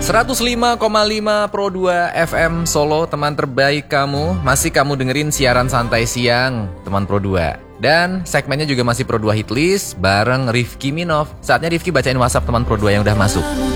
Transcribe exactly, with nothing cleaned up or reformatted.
seratus lima koma lima Pro dua F M Solo, teman terbaik kamu. Masih kamu dengerin siaran santai siang, teman Pro dua. Dan segmennya juga masih Pro dua Hitlist bareng Rifki Minov. Saatnya Rifki bacain WhatsApp teman Pro dua yang udah masuk.